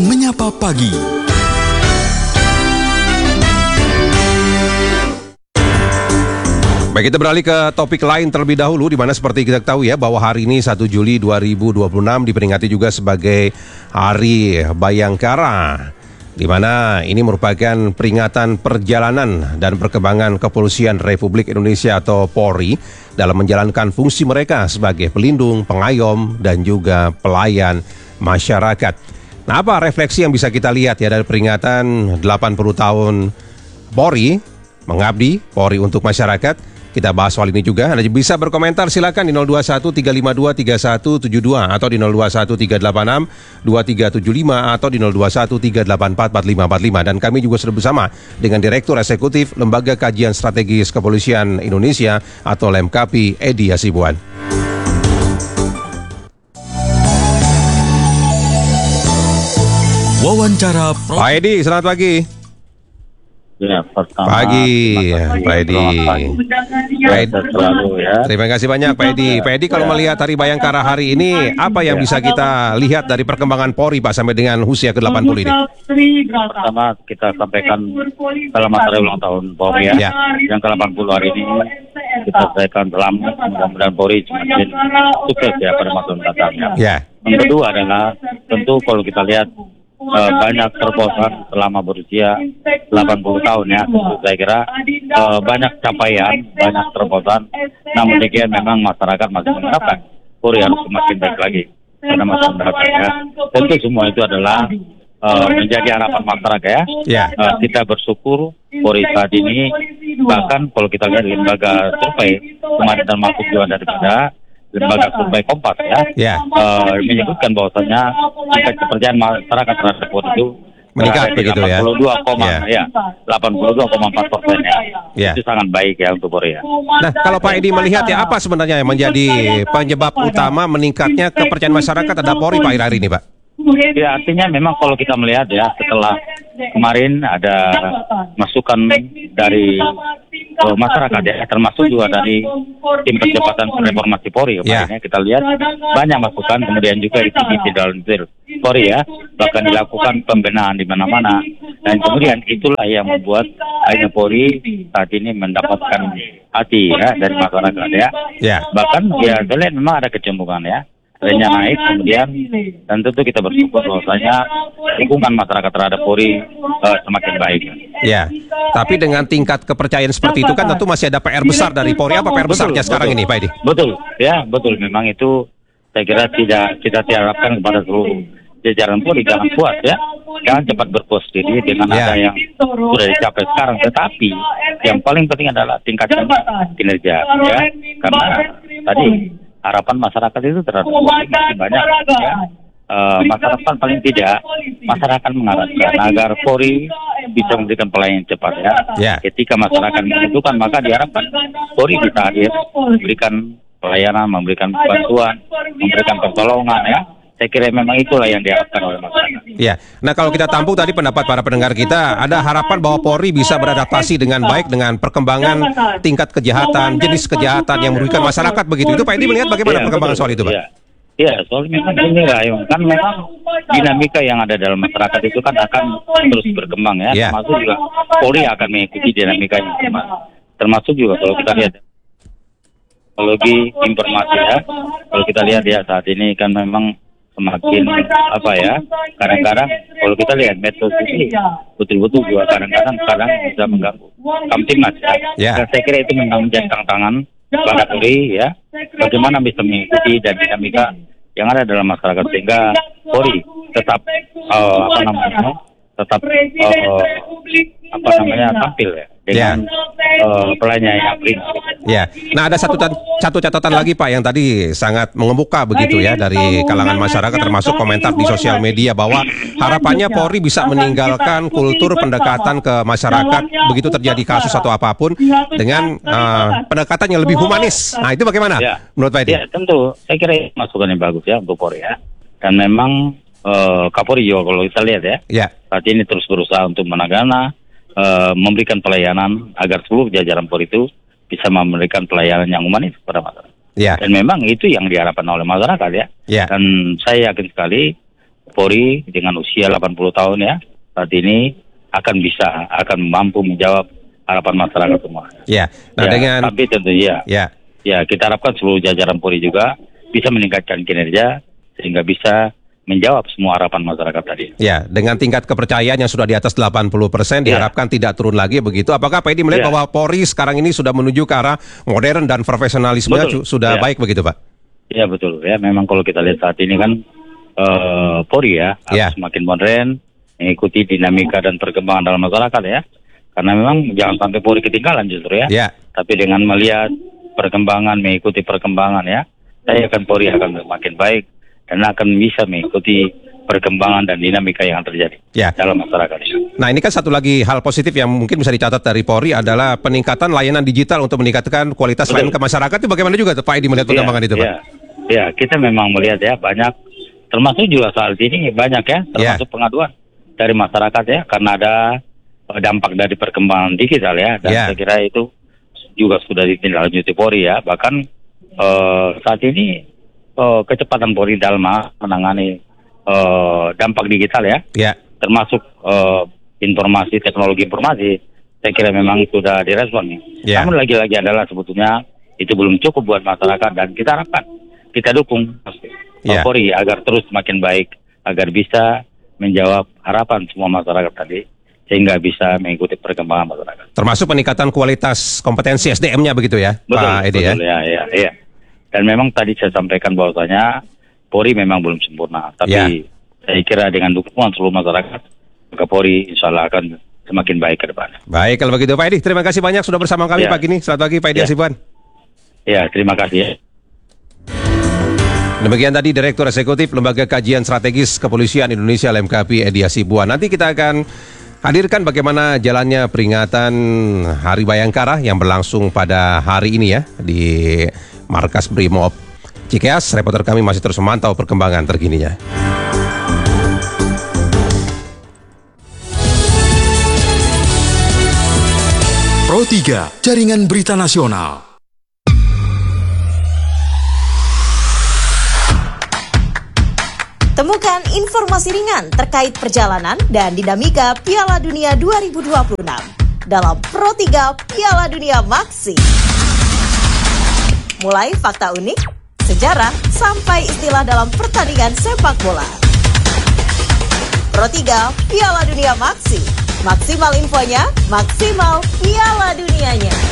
Menyapa Pagi. Baik, kita beralih ke topik lain terlebih dahulu, di mana seperti kita tahu ya bahwa hari ini 1 Juli 2026 diperingati juga sebagai Hari Bayangkara, di mana ini merupakan peringatan perjalanan dan perkembangan Kepolisian Republik Indonesia atau Polri dalam menjalankan fungsi mereka sebagai pelindung, pengayom, dan juga pelayan masyarakat. Nah, apa refleksi yang bisa kita lihat ya dari peringatan 80 tahun Polri mengabdi, Polri untuk masyarakat? Kita bahas soal ini juga. Anda bisa berkomentar, silakan di 021 352 3172 atau di 021 386 2375 atau di 021 384 4545. Dan kami juga sudah bersama dengan Direktur Eksekutif Lembaga Kajian Strategis Kepolisian Indonesia atau LEMKAPI, Edi Hasibuan. Wawancara Pak Edi, selamat pagi. Ya, pertama, Pagi, Pak Edi. Terima kasih banyak, Pak Edi. Pak Edi, kalau melihat Hari Bayangkara hari ini, apa yang bisa kita lihat dari perkembangan Polri, Pak, sampai dengan usia ke-80 ini? Pertama, kita sampaikan selamat hari ulang tahun Polri ya. Yang ke-80 hari ini, kita sampaikan selamat, mudah-mudahan Polri semakin sukses ya pada masa mendatang ya. Yang kedua adalah, tentu kalau kita lihat, banyak terobosan selama berusia 80 tahun ya. Saya kira banyak capaian, banyak terobosan. Namun demikian memang masyarakat masih mengharapkan Polri harus semakin baik lagi pada masa mendatang ya. Tentu semua itu adalah menjadi harapan masyarakat ya. Kita bersyukur Polri saat ini, bahkan kalau kita lihat lembaga survei kemarin termasuk juga daripada lembaga survei Kompas menyebutkan bahwasanya tingkat kepercayaan masyarakat terhadap Polri itu meningkat begitu ya. 82,4% ya. Itu sangat baik ya untuk Polri ya. Nah, kalau Pak Edi melihat ya, apa sebenarnya yang menjadi penyebab utama meningkatnya kepercayaan masyarakat terhadap Polri Pak akhir-akhir ini, Pak? Ya, artinya memang kalau kita melihat ya, setelah kemarin ada masukan dari masyarakat ya, termasuk juga dari tim percepatan reformasi Polri. Kita lihat banyak masukan, kemudian juga isi dalam Polri ya, bahkan dilakukan pembenahan di mana-mana, dan kemudian itulah yang membuat akhirnya Polri saat ini mendapatkan hati ya dari masyarakat ya. Bahkan ya, saya lihat memang ada kecenderungan ya, trennya naik, kemudian dan tentu kita bersyukur bahwasanya dukungan masyarakat terhadap Polri semakin baik. Ya, tapi dengan tingkat kepercayaan seperti itu kan tentu masih ada PR besar dari Polri. Apa PR besarnya sekarang ini, Pak Edi? Betul, ya betul. Memang itu saya kira kita diharapkan kepada seluruh jajaran Polri jangan puas ya, jangan cepat berpuas diri dengan ada yang sudah dicapai sekarang. Tetapi yang paling penting adalah tingkatkan kinerja ya, karena tadi harapan masyarakat itu terhadap Polri masih banyak ya. Masyarakat paling tidak masyarakat mengharapkan agar Polri bisa memberikan pelayanan cepat ya. Ketika masyarakat membutuhkan, maka diharapkan Polri bisa hadir, memberikan pelayanan, memberikan bantuan, memberikan pertolongan ya. Saya kira memang itulah yang diharapkan oleh masyarakat. Ya, nah kalau kita tampung tadi pendapat para pendengar kita, ada harapan bahwa Polri bisa beradaptasi dengan baik dengan perkembangan tingkat kejahatan, jenis kejahatan yang merugikan masyarakat begitu. Itu Pak Edi melihat bagaimana perkembangan soal itu, Pak? Ya, soalnya memang ini kan memang dinamika yang ada dalam masyarakat itu kan akan terus berkembang ya. Termasuk juga Polri akan mengikuti dinamikanya, termasuk juga kalau kita lihat teknologi informasi ya. Kalau kita lihat ya saat ini kan memang semakin kadang-kadang kalau kita lihat metode ini betul-betul juga kadang-kadang bisa mengganggu Kamtibmas ya. Dan saya kira itu memang menjadi tantangan pada Polri ya, bagaimana bisa mengikuti dan dinamika yang ada dalam masyarakat sehingga Polri tetap tampil ya dengan pelayanan yang prima. Ya, nah ada satu catatan lagi Pak yang tadi sangat mengemuka begitu ya dari kalangan masyarakat, termasuk komentar di sosial media bahwa harapannya Polri bisa meninggalkan kultur pendekatan ke masyarakat begitu terjadi kasus atau apapun dengan pendekatan yang lebih humanis. Nah itu bagaimana menurut Pak Edi? Ya tentu, saya kira masukan yang bagus ya untuk Polri ya. Dan memang Kapolri juga kalau kita lihat ya, saat ini terus berusaha untuk menagana, memberikan pelayanan agar seluruh jajaran Polri itu bisa memberikan pelayanan yang humanis kepada masyarakat. Dan memang itu yang diharapkan oleh masyarakat ya. Dan saya yakin sekali Polri dengan usia 80 tahun ya saat ini akan mampu menjawab harapan masyarakat semua. Ya, nah tapi tentunya kita harapkan seluruh jajaran Polri juga bisa meningkatkan kinerja sehingga bisa menjawab semua harapan masyarakat tadi. Ya, dengan tingkat kepercayaan yang sudah di atas 80% diharapkan tidak turun lagi begitu. Apakah Pak Edi melihat bahwa Polri sekarang ini sudah menuju ke arah modern dan profesionalismenya sudah baik begitu, Pak? Ya betul ya, memang kalau kita lihat saat ini kan Polri harus semakin modern, mengikuti dinamika dan perkembangan dalam masyarakat ya. Karena memang jangan sampai Polri ketinggalan justru ya. Tapi dengan melihat perkembangan, mengikuti perkembangan ya, saya akan Polri akan semakin baik dan akan bisa mengikuti perkembangan dan dinamika yang terjadi dalam masyarakat. Nah, ini kan satu lagi hal positif yang mungkin bisa dicatat dari Polri adalah peningkatan layanan digital untuk meningkatkan kualitas layanan ke masyarakat. Itu bagaimana juga Pak Edi melihat perkembangan itu, Pak? Ya, kita memang melihat ya banyak, termasuk juga saat ini banyak ya, termasuk pengaduan dari masyarakat ya, karena ada dampak dari perkembangan digital ya, dan saya kira itu juga sudah ditindaklanjuti Polri ya. Bahkan saat ini kecepatan Polri dalam menangani dampak digital ya, termasuk informasi, teknologi informasi, saya kira memang sudah direspon. Namun lagi-lagi adalah sebetulnya itu belum cukup buat masyarakat dan kita harapkan, kita dukung Polri agar terus semakin baik, agar bisa menjawab harapan semua masyarakat tadi, sehingga bisa mengikuti perkembangan masyarakat. Termasuk peningkatan kualitas kompetensi SDM-nya begitu ya, Pak Edi ya? Iya. Dan memang tadi saya sampaikan bahwasanya Polri memang belum sempurna, tapi saya kira dengan dukungan seluruh masyarakat, maka Polri insya Allah akan semakin baik ke depan. Baik, kalau begitu Pak Edi, terima kasih banyak sudah bersama kami pagi ini. Selamat pagi Pak Edi Hasibuan. Ya, terima kasih ya. Demikian tadi Direktur Eksekutif Lembaga Kajian Strategis Kepolisian Indonesia LMKP Edi Hasibuan. Nanti kita akan hadirkan bagaimana jalannya peringatan Hari Bayangkara yang berlangsung pada hari ini ya di Markas Brimob Cikeas. Reporter kami masih terus memantau perkembangan terkininya. Pro 3, Jaringan Berita Nasional. Temukan informasi ringan terkait perjalanan dan dinamika Piala Dunia 2026 dalam Pro 3 Piala Dunia Maxi. Mulai fakta unik, sejarah, sampai istilah dalam pertandingan sepak bola. Pro 3 Piala Dunia Maxi. Maksimal infonya, maksimal Piala Dunianya.